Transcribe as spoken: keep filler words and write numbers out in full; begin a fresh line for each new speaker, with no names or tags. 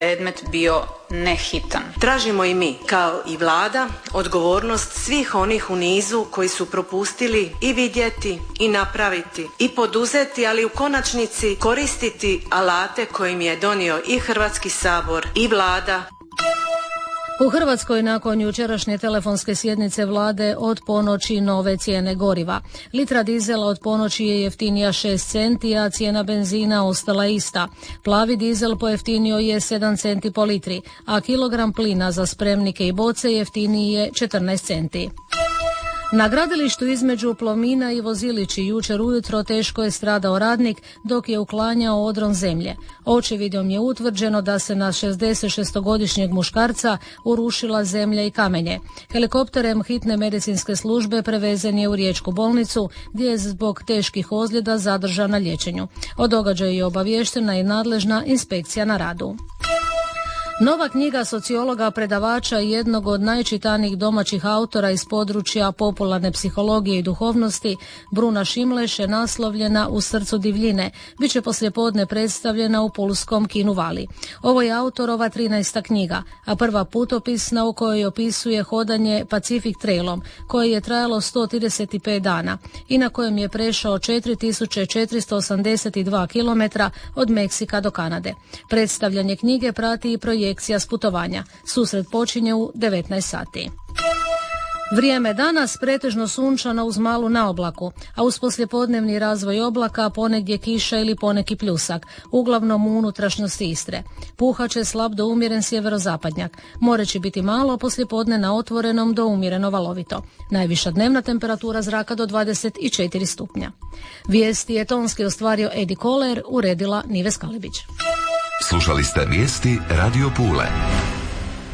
predmet bio nehitan.
Tražimo i mi, kao i vlada, odgovornost svih onih u nizu koji su propustili i vidjeti i napraviti i poduzeti, ali u konačnici koristiti alate kojim je donio i Hrvatski sabor i vlada.
U Hrvatskoj nakon jučerašnje telefonske sjednice vlade od ponoći nove cijene goriva. Litra dizela od ponoći je jeftinija šest centi, a cijena benzina ostala ista. Plavi dizel pojeftinio je sedam centi po litri, a kilogram plina za spremnike i boce jeftiniji je četrnaest centi. Na gradilištu između Plomina i Vozilići jučer ujutro teško je stradao radnik dok je uklanjao odron zemlje. Očevidom je utvrđeno da se na šezdesetšestogodišnjeg muškarca urušila zemlja i kamenje. Helikopterem hitne medicinske službe prevezen je u riječku bolnicu gdje je zbog teških ozljeda zadržan na liječenju. O događaju je obaviještena i nadležna inspekcija na radu. Nova knjiga sociologa, predavača i jednog od najčitanijih domaćih autora iz područja popularne psihologije i duhovnosti, Bruna Šimleš, je naslovljena U srcu divljine. Biće poslijepodne predstavljena u pulskom kinu Vali. Ovo je autorova trinaesta knjiga, a prva putopisna u kojoj opisuje hodanje Pacific Trailom, koje je trajalo sto trideset pet dana i na kojem je prešao četiri tisuće četiristo osamdeset dva kilometra od Meksika do Kanade. Predstavljanje knjige prati i projekt s putovanja. Susret počinje u devetnaest sati. Vrijeme danas pretežno sunčano uz malu naoblaku, a uz poslijepodnevni razvoj oblaka ponegdje kiša ili poneki pljusak, uglavnom u unutrašnjosti Istre. Puhaće slab do umjeren sjeverozapadnjak. More će biti malo, poslijepodne na otvorenom do umjereno valovito. Najviša dnevna temperatura zraka do dvadeset četiri stupnja. Vijesti je tonski ostvario Edi Koler, uredila Nives Kalibić.
Slušali ste vijesti Radio Pule.